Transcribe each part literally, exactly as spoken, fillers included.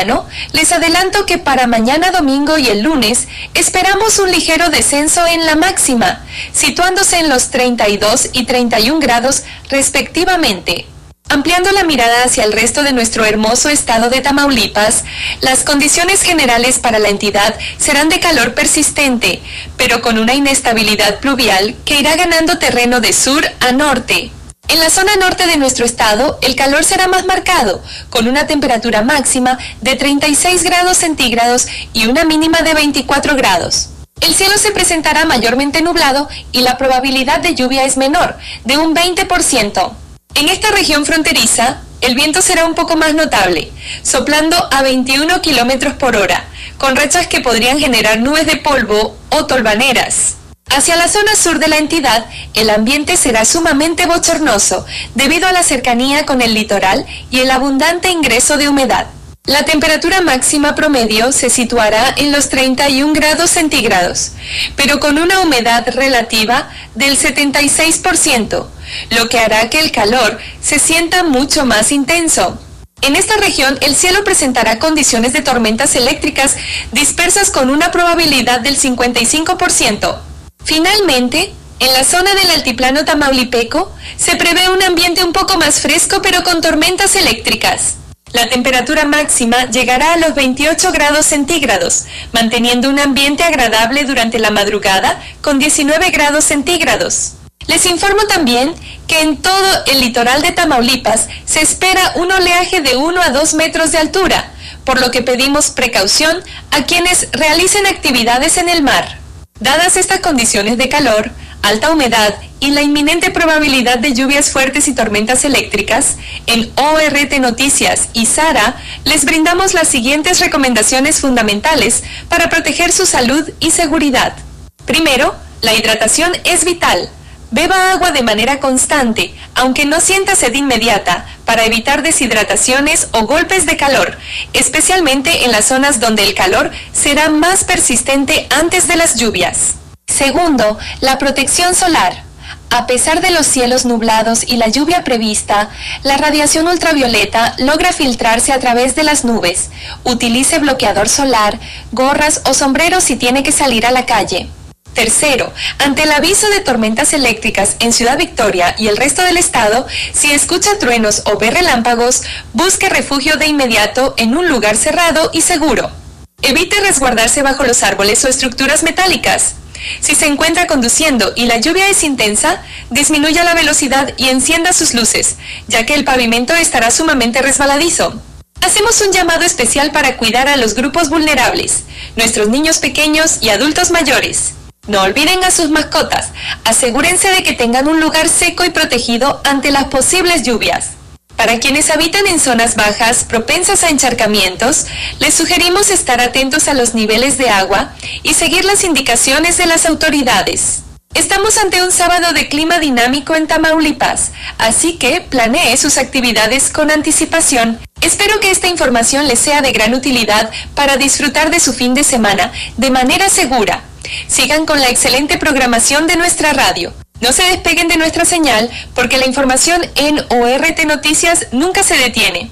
temprano, les adelanto que para mañana domingo y el lunes esperamos un ligero descenso en la máxima, situándose en los treinta y dos y treinta y un grados respectivamente. Ampliando la mirada hacia el resto de nuestro hermoso estado de Tamaulipas, las condiciones generales para la entidad serán de calor persistente, pero con una inestabilidad pluvial que irá ganando terreno de sur a norte. En la zona norte de nuestro estado, el calor será más marcado, con una temperatura máxima de treinta y seis grados centígrados y una mínima de veinticuatro grados. El cielo se presentará mayormente nublado y la probabilidad de lluvia es menor, de un veinte por ciento. En esta región fronteriza, el viento será un poco más notable, soplando a veintiuno kilómetros por hora, con rachas que podrían generar nubes de polvo o tolvaneras. Hacia la zona sur de la entidad, el ambiente será sumamente bochornoso, debido a la cercanía con el litoral y el abundante ingreso de humedad. La temperatura máxima promedio se situará en los treinta y un grados centígrados, pero con una humedad relativa del setenta y seis por ciento, lo que hará que el calor se sienta mucho más intenso. En esta región, el cielo presentará condiciones de tormentas eléctricas dispersas con una probabilidad del cincuenta y cinco por ciento. Finalmente, en la zona del altiplano tamaulipeco, se prevé un ambiente un poco más fresco pero con tormentas eléctricas. La temperatura máxima llegará a los veintiocho grados centígrados, manteniendo un ambiente agradable durante la madrugada con diecinueve grados centígrados. Les informo también que en todo el litoral de Tamaulipas se espera un oleaje de uno a dos metros de altura, por lo que pedimos precaución a quienes realicen actividades en el mar. Dadas estas condiciones de calor, alta humedad y la inminente probabilidad de lluvias fuertes y tormentas eléctricas, en O R T Noticias y SARA les brindamos las siguientes recomendaciones fundamentales para proteger su salud y seguridad. Primero, la hidratación es vital. Beba agua de manera constante, aunque no sienta sed inmediata, para evitar deshidrataciones o golpes de calor, especialmente en las zonas donde el calor será más persistente antes de las lluvias. Segundo, la protección solar. A pesar de los cielos nublados y la lluvia prevista, la radiación ultravioleta logra filtrarse a través de las nubes. Utilice bloqueador solar, gorras o sombreros si tiene que salir a la calle. Tercero, ante el aviso de tormentas eléctricas en Ciudad Victoria y el resto del estado, si escucha truenos o ve relámpagos, busque refugio de inmediato en un lugar cerrado y seguro. Evite resguardarse bajo los árboles o estructuras metálicas. Si se encuentra conduciendo y la lluvia es intensa, disminuya la velocidad y encienda sus luces, ya que el pavimento estará sumamente resbaladizo. Hacemos un llamado especial para cuidar a los grupos vulnerables, nuestros niños pequeños y adultos mayores. No olviden a sus mascotas. Asegúrense de que tengan un lugar seco y protegido ante las posibles lluvias. Para quienes habitan en zonas bajas propensas a encharcamientos, les sugerimos estar atentos a los niveles de agua y seguir las indicaciones de las autoridades. Estamos ante un sábado de clima dinámico en Tamaulipas, así que planee sus actividades con anticipación. Espero que esta información les sea de gran utilidad para disfrutar de su fin de semana de manera segura. Sigan con la excelente programación de nuestra radio. No se despeguen de nuestra señal porque la información en O R T Noticias nunca se detiene.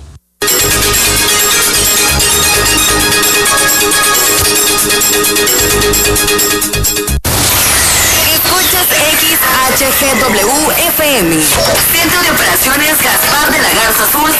Escuchas X H G W F M. Centro de Operaciones Gaspar de la Garza Azul,